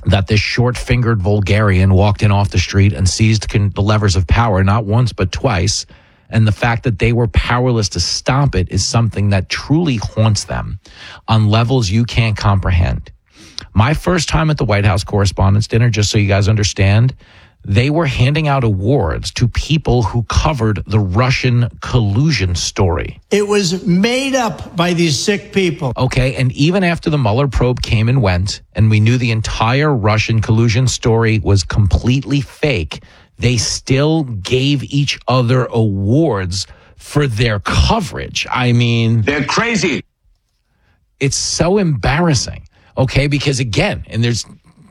that this short-fingered vulgarian walked in off the street and seized the levers of power not once but twice. And the fact that they were powerless to stop it is something that truly haunts them on levels you can't comprehend. My first time at the White House Correspondents' Dinner, just so you guys understand, they were handing out awards to people who covered the Russian collusion story. It was made up by these sick people. Okay, and even after the Mueller probe came and went, and we knew the entire Russian collusion story was completely fake, they still gave each other awards for their coverage. I mean, they're crazy. It's so embarrassing, okay? Because again, and there's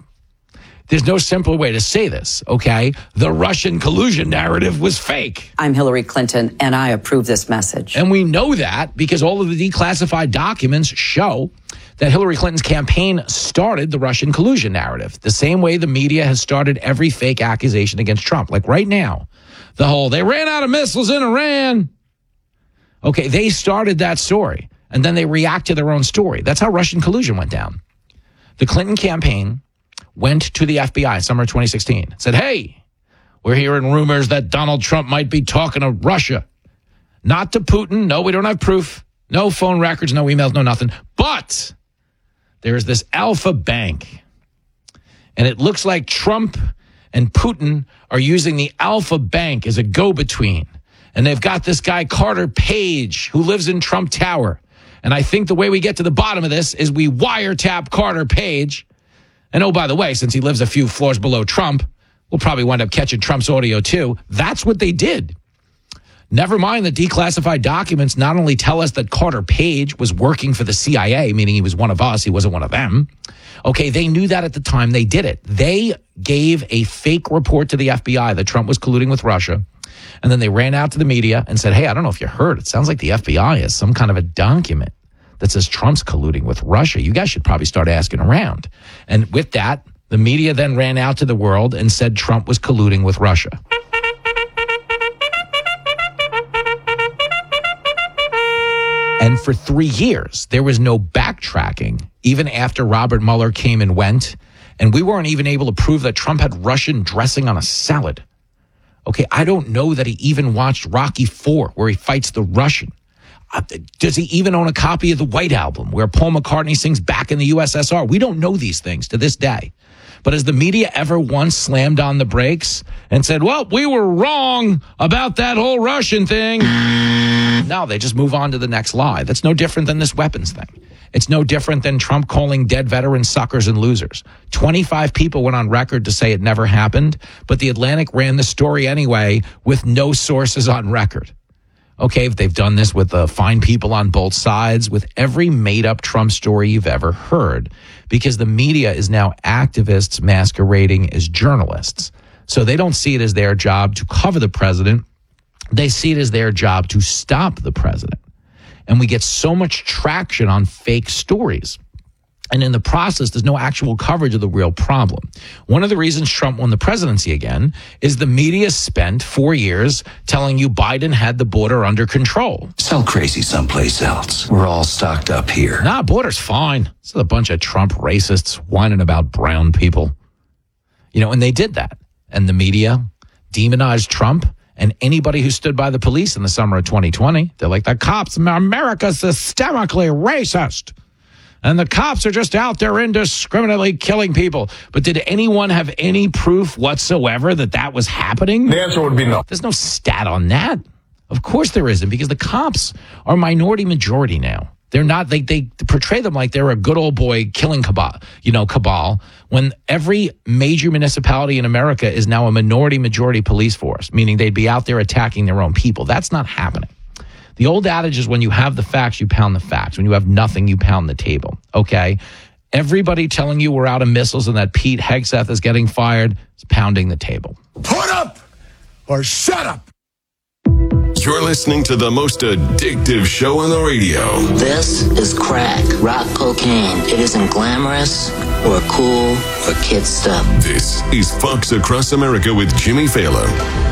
no simpler way to say this, okay? The Russian collusion narrative was fake. I'm Hillary Clinton, and I approve this message. And we know that because all of the declassified documents show that Hillary Clinton's campaign started the Russian collusion narrative, the same way the media has started every fake accusation against Trump. Like right now, the whole, they ran out of missiles in Iran. Okay, they started that story, and then they react to their own story. That's how Russian collusion went down. The Clinton campaign went to the FBI summer 2016, said, hey, we're hearing rumors that Donald Trump might be talking to Russia. Not to Putin. No, we don't have proof. No phone records, no emails, no nothing. But there's this Alpha Bank, and it looks like Trump and Putin are using the Alpha Bank as a go-between. And they've got this guy, Carter Page, who lives in Trump Tower. And I think the way we get to the bottom of this is we wiretap Carter Page. And oh, by the way, since he lives a few floors below Trump, we'll probably wind up catching Trump's audio too. That's what they did. Never mind the declassified documents not only tell us that Carter Page was working for the CIA, meaning he was one of us, he wasn't one of them. Okay, they knew that at the time they did it. They gave a fake report to the FBI that Trump was colluding with Russia. And then they ran out to the media and said, hey, I don't know if you heard. It sounds like the FBI has some kind of a document that says Trump's colluding with Russia. You guys should probably start asking around. And with that, the media then ran out to the world and said Trump was colluding with Russia. And for 3 years, there was no backtracking, even after Robert Mueller came and went. And we weren't even able to prove that Trump had Russian dressing on a salad. Okay, I don't know that he even watched Rocky IV, where he fights the Russian. Does he even own a copy of the White Album, where Paul McCartney sings Back in the USSR? We don't know these things to this day. But has the media ever once slammed on the brakes and said, well, we were wrong about that whole Russian thing? No, they just move on to the next lie. That's no different than this weapons thing. It's no different than Trump calling dead veterans suckers and losers. 25 people went on record to say it never happened, but the Atlantic ran the story anyway with no sources on record. Okay, if they've done this with the fine people on both sides, with every made-up Trump story you've ever heard, because the media is now activists masquerading as journalists. So they don't see it as their job to cover the president. They see it as their job to stop the president. And we get so much traction on fake stories. And in the process, there's no actual coverage of the real problem. One of the reasons Trump won the presidency again is the media spent 4 years telling you Biden had the border under control. Sell crazy someplace else. We're all stocked up here. Nah, border's fine. It's a bunch of Trump racists whining about brown people. You know, and they did that. And the media demonized Trump and anybody who stood by the police in the summer of 2020. They're like, the cops, America's systemically racist. And the cops are just out there indiscriminately killing people. But did anyone have any proof whatsoever that that was happening? The answer would be no. There's no stat on that. Of course there isn't, because the cops are minority majority now. They're not, they portray them like they're a good old boy killing cabal, when every major municipality in America is now a minority majority police force, meaning they'd be out there attacking their own people. That's not happening. The old adage is when you have the facts, you pound the facts. When you have nothing, you pound the table, okay? Everybody telling you we're out of missiles and that Pete Hegseth is getting fired is pounding the table. Put up or shut up. You're listening to the most addictive show on the radio. This is crack, rock cocaine. It isn't glamorous or cool or kid stuff. This is Fox Across America with Jimmy Fallon.